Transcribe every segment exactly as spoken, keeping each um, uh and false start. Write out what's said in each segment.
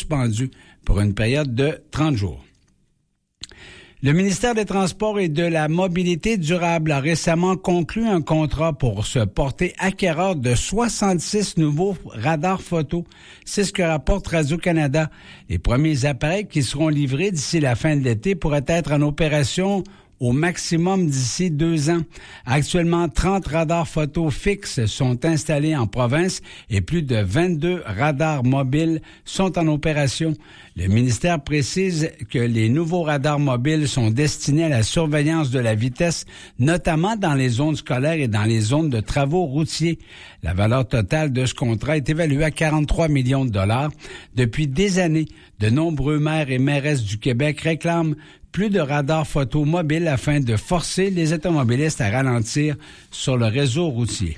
suspendu pour une période de trente jours. Le ministère des Transports et de la Mobilité durable a récemment conclu un contrat pour se porter acquéreur de soixante-six nouveaux radars photo. C'est ce que rapporte Radio-Canada. Les premiers appareils qui seront livrés d'ici la fin de l'été pourraient être en opération au maximum d'ici deux ans. Actuellement, trente radars photo fixes sont installés en province et plus de vingt-deux radars mobiles sont en opération. Le ministère précise que les nouveaux radars mobiles sont destinés à la surveillance de la vitesse, notamment dans les zones scolaires et dans les zones de travaux routiers. La valeur totale de ce contrat est évaluée à quarante-trois millions de dollars. Depuis des années, de nombreux maires et mairesses du Québec réclament plus de radars photo mobiles afin de forcer les automobilistes à ralentir sur le réseau routier.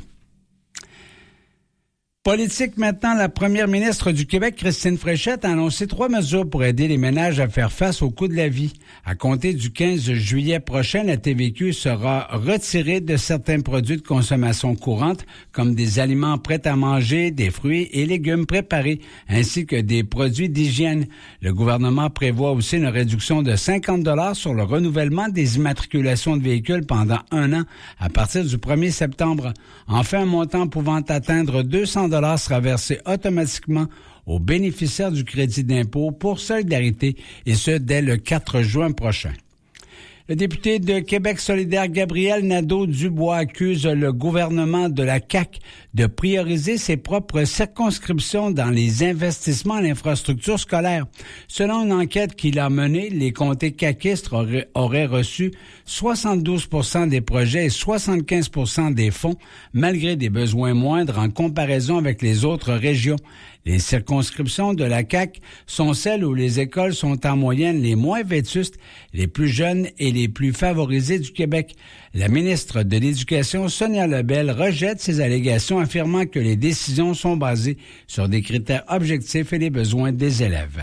Politique maintenant, la première ministre du Québec, Christine Fréchette, a annoncé trois mesures pour aider les ménages à faire face au coût de la vie. À compter du quinze juillet prochain, la T V Q sera retirée de certains produits de consommation courante, comme des aliments prêts à manger, des fruits et légumes préparés, ainsi que des produits d'hygiène. Le gouvernement prévoit aussi une réduction de cinquante dollars sur le renouvellement des immatriculations de véhicules pendant un an à partir du premier septembre. Enfin, un montant pouvant atteindre deux cents dollars sera versé automatiquement aux bénéficiaires du crédit d'impôt pour solidarité, et ce, dès le quatre juin prochain. Le député de Québec solidaire, Gabriel Nadeau-Dubois, accuse le gouvernement de la C A Q de prioriser ses propres circonscriptions dans les investissements en infrastructures scolaires. Selon une enquête qu'il a menée, les comtés caquistes auraient, auraient reçu soixante-douze pour cent des projets et soixante-quinze pour cent des fonds, malgré des besoins moindres en comparaison avec les autres régions. Les circonscriptions de la C A Q sont celles où les écoles sont en moyenne les moins vétustes, les plus jeunes et les plus favorisées du Québec. La ministre de l'Éducation, Sonia Lebel, rejette ces allégations, affirmant que les décisions sont basées sur des critères objectifs et les besoins des élèves.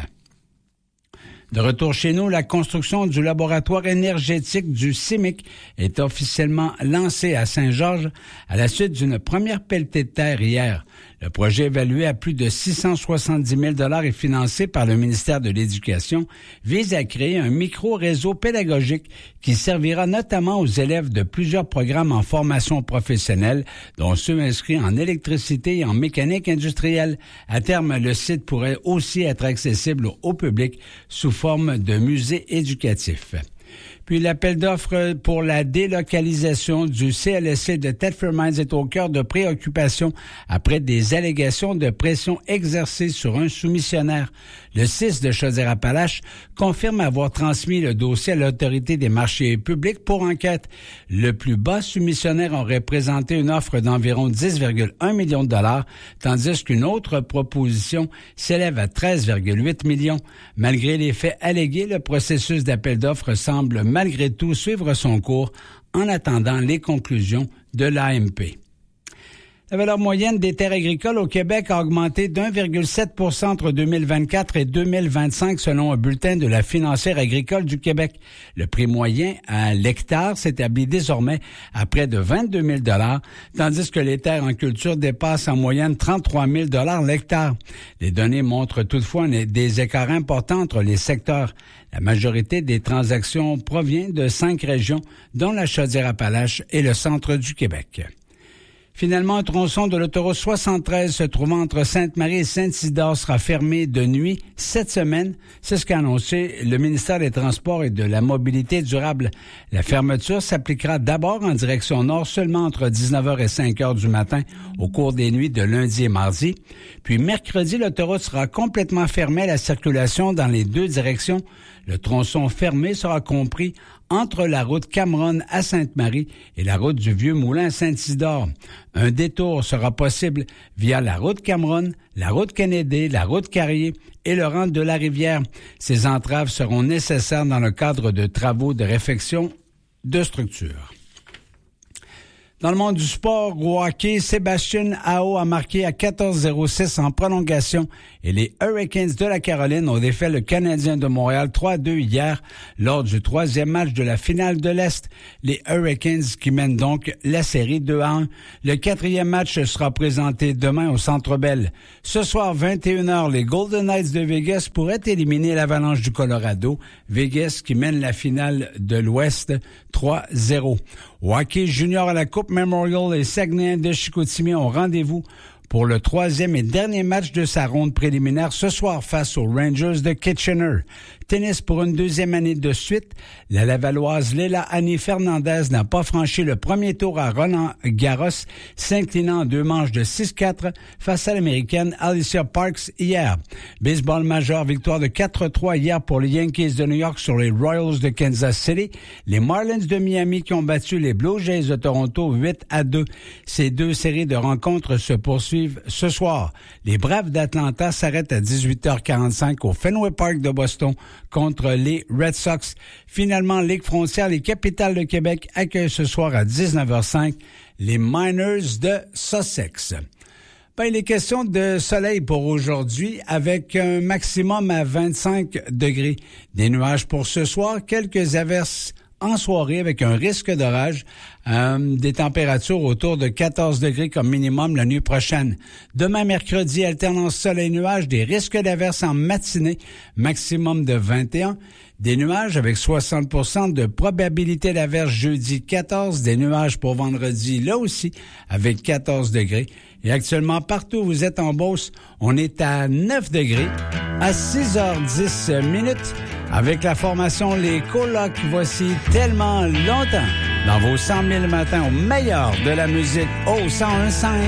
De retour chez nous, la construction du laboratoire énergétique du C I M I C est officiellement lancée à Saint-Georges à la suite d'une première pelletée de terre hier. Le projet, évalué à plus de six cent soixante-dix mille dollars et financé par le ministère de l'Éducation, vise à créer un micro-réseau pédagogique qui servira notamment aux élèves de plusieurs programmes en formation professionnelle, dont ceux inscrits en électricité et en mécanique industrielle. À terme, le site pourrait aussi être accessible au public sous forme de musée éducatif. Puis l'appel d'offres pour la délocalisation du C L S C de Thetford Mines est au cœur de préoccupations après des allégations de pression exercée sur un soumissionnaire. Le C I S de Chaudière-Appalaches confirme avoir transmis le dossier à l'Autorité des marchés publics pour enquête. Le plus bas soumissionnaire aurait présenté une offre d'environ dix virgule un millions de dollars, tandis qu'une autre proposition s'élève à treize virgule huit millions. Malgré les faits allégués, le processus d'appel d'offres semble malgré tout suivre son cours en attendant les conclusions de l'A M P. La valeur moyenne des terres agricoles au Québec a augmenté d'un virgule sept pour cent entre deux mille vingt-quatre et deux mille vingt-cinq selon un bulletin de la Financière agricole du Québec. Le prix moyen à l'hectare s'établit désormais à près de vingt-deux mille dollars, tandis que les terres en culture dépassent en moyenne trente-trois mille dollars l'hectare. Les données montrent toutefois des écarts importants entre les secteurs. La majorité des transactions provient de cinq régions, dont la Chaudière-Appalaches et le centre du Québec. Finalement, un tronçon de l'autoroute soixante-treize se trouvant entre Sainte-Marie et Saint-Isidore sera fermé de nuit cette semaine. C'est ce qu'a annoncé le ministère des Transports et de la Mobilité durable. La fermeture s'appliquera d'abord en direction nord seulement entre dix-neuf heures et cinq heures du matin au cours des nuits de lundi et mardi. Puis mercredi, l'autoroute sera complètement fermée à la circulation dans les deux directions. Le tronçon fermé sera compris entre la route Cameron à Sainte-Marie et la route du Vieux-Moulin à Saint-Isidore. Un détour sera possible via la route Cameron, la route Kennedy, la route Carrier et le rang de la rivière. Ces entraves seront nécessaires dans le cadre de travaux de réfection de structure. Dans le monde du sport, au hockey, Sébastien Aho a marqué à quatorze zéro six en prolongation et les Hurricanes de la Caroline ont défait le Canadien de Montréal trois à deux hier lors du troisième match de la finale de l'Est. Les Hurricanes qui mènent donc la série deux à un. Le quatrième match sera présenté demain au Centre Bell. Ce soir, vingt et une heures, les Golden Knights de Vegas pourraient éliminer l'Avalanche du Colorado. Vegas qui mène la finale de l'Ouest trois zéro. Au hockey junior à la Coupe Memorial, les Saguenayens de Chicoutimi ont rendez-vous pour le troisième et dernier match de sa ronde préliminaire ce soir face aux Rangers de Kitchener. Tennis pour une deuxième année de suite. La Lavalloise Léla Annie Fernandez n'a pas franchi le premier tour à Roland-Garros, s'inclinant en deux manches de six quatre face à l'Américaine Alicia Parks hier. Baseball majeur, victoire de quatre trois hier pour les Yankees de New York sur les Royals de Kansas City. Les Marlins de Miami qui ont battu les Blue Jays de Toronto huit à deux. Ces deux séries de rencontres se poursuivent ce soir. Les Braves d'Atlanta s'arrêtent à dix-huit heures quarante-cinq au Fenway Park de Boston contre les Red Sox. Finalement, Ligue frontière, les Capitales de Québec accueillent ce soir à dix-neuf heures cinq les Miners de Sussex. Ben, il est question de soleil pour aujourd'hui avec un maximum à vingt-cinq degrés. Des nuages pour ce soir, quelques averses en soirée avec un risque d'orage, euh, des températures autour de quatorze degrés comme minimum la nuit prochaine. Demain, mercredi, alternance soleil-nuage, des risques d'averses en matinée, maximum de vingt et un. Des nuages avec soixante pour cent de probabilité d'averse jeudi quatorze. Des nuages pour vendredi, là aussi, avec quatorze degrés. Et actuellement, partout où vous êtes en Beauce, on est à neuf degrés, à six heures dix minutes. Avec la formation Les Colocs, voici Tellement longtemps dans vos cent mille matins au meilleur de la musique au cent un virgule cinq.